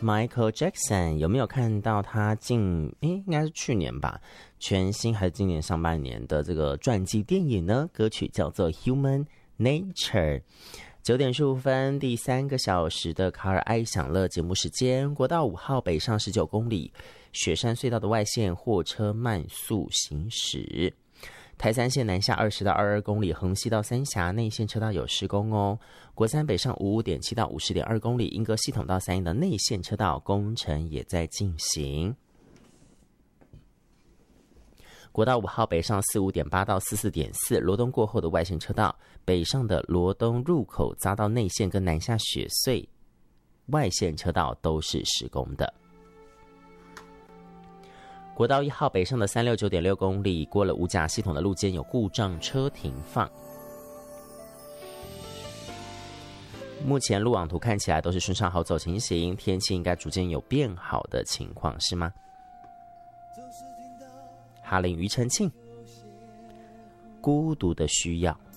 Michael Jackson 有没有看到他应该是去年吧，全新还是今年上半年的这个传记电影呢？歌曲叫做 Human Nature。9点15分，第3个小时的卡尔爱享乐节目时间。国道5号北上19公里，雪山隧道的外线货车慢速行驶。台三线南下20到22公里，横溪到三峡内线车道有施工哦。国三北上55.7到50.2公里，莺歌系统到三营的内线车道工程也在进行。国道5号北上45.8到44.4，罗东过后的外线车道，北上的罗东入口匝道内线跟南下雪隧外线车道都是施工的。国道1号北上的369.6公里，过了五甲系统的路肩有故障车停放。目前路网图看起来都是顺畅好走情形，天气应该逐渐有变好的情况，是吗？哈林庾澄庆，孤独的需要。